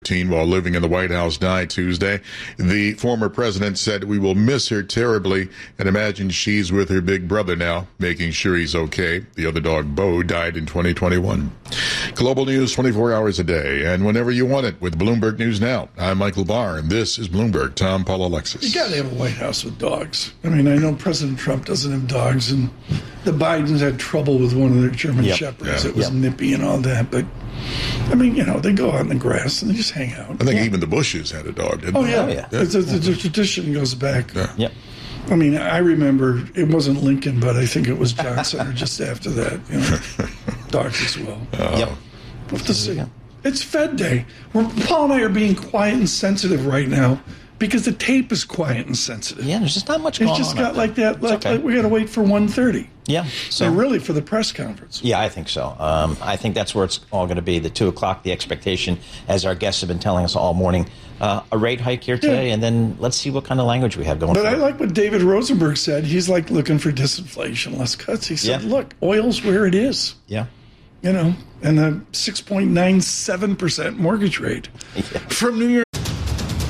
13 while living in the White House died Tuesday. The former president said, "We will miss her terribly and imagine she's with her big brother now, making sure he's okay." The other dog, Bo, died in 2021. Global news 24 hours a day and whenever you want it with Bloomberg News Now. I'm Michael Barr, and this is Bloomberg. Tom, Paul, Alexis. You got to have a White House with dogs. I mean, I know President Trump doesn't have dogs, and the Bidens had trouble with one of their German Shepherds that was nippy and all that, but I mean, they go out in the grass and they just hang out. I think even the Bushes had a dog, didn't they? Oh, yeah. The tradition goes back. Yep. I mean, I remember it wasn't Lincoln, but I think it was Johnson or just after that. Dogs as well. Yep. We'll have to see. It's Fed Day. Paul and I are being quiet and sensitive right now because the tape is quiet and sensitive. Yeah, there's just not much going on. It's just got like that. Like we got to wait for 1:30. Yeah. So really for the press conference. Yeah, I think so. I think that's where it's all going to be. The 2 o'clock, the expectation, as our guests have been telling us all morning, a rate hike here today, and then let's see what kind of language we have going. But I like what David Rosenberg said. He's like looking for disinflation, less cuts. He said, "Look, oil's where it is." Yeah. And a 6.97% mortgage rate from New York.